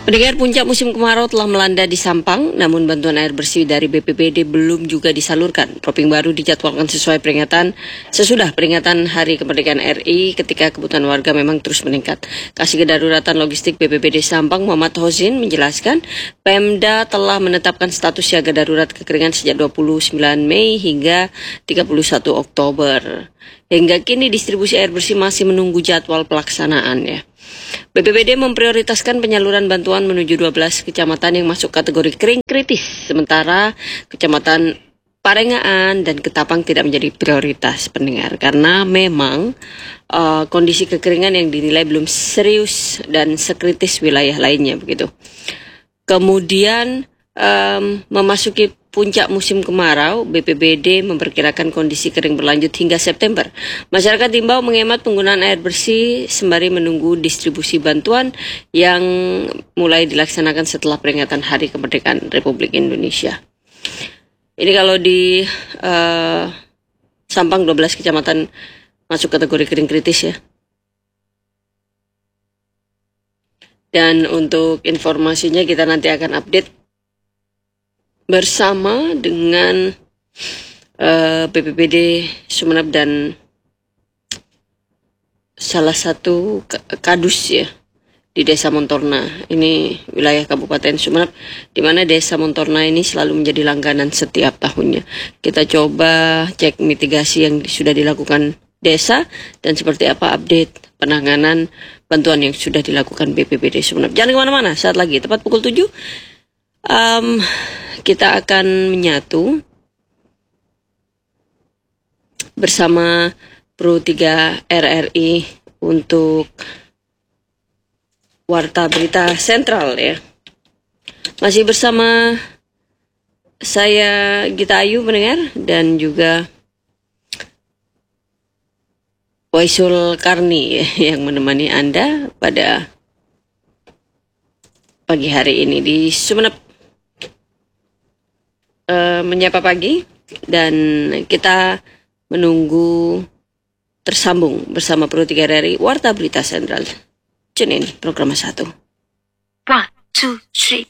Pendengar, puncak musim kemarau telah melanda di Sampang, namun bantuan air bersih dari BPBD belum juga disalurkan. Proping baru dijadwalkan sesudah peringatan Hari Kemerdekaan RI ketika kebutuhan warga memang terus meningkat. Kasih Kedaruratan Logistik BPBD Sampang Muhammad Hozin menjelaskan, Pemda telah menetapkan status siaga darurat kekeringan sejak 29 Mei hingga 31 Oktober. Hingga kini distribusi air bersih masih menunggu jadwal pelaksanaan ya. BPBD memprioritaskan penyaluran bantuan menuju 12 kecamatan yang masuk kategori kering kritis, sementara kecamatan Parengaan dan Ketapang tidak menjadi prioritas, pendengar, karena memang kondisi kekeringan yang dinilai belum serius dan sekritis wilayah lainnya begitu. Kemudian memasuki puncak musim kemarau, BPBD memperkirakan kondisi kering berlanjut hingga September. Masyarakat diimbau menghemat penggunaan air bersih sembari menunggu distribusi bantuan yang mulai dilaksanakan setelah peringatan Hari Kemerdekaan Republik Indonesia. Ini kalau di Sampang 12 kecamatan masuk kategori kering kritis ya. Dan untuk informasinya kita nanti akan update bersama dengan BPBD Sumeneb dan salah satu kadus ya di Desa Montorna. Ini wilayah Kabupaten Sumeneb, di mana Desa Montorna ini selalu menjadi langganan setiap tahunnya. Kita coba cek mitigasi yang sudah dilakukan desa dan seperti apa update penanganan bantuan yang sudah dilakukan BPBD Sumeneb. Jangan kemana-mana, saat lagi tepat pukul 7 kita akan menyatu bersama Pro 3 RRI untuk Warta Berita Sentral ya. Masih bersama saya Gita Ayu, pendengar, dan juga Waisul Karni ya, yang menemani Anda pada pagi hari ini di Sumeneb. Menyapa pagi, dan kita menunggu tersambung bersama Pro 3 RRI Warta Berita Sentral. Tune in program 1. 1, 2, 3.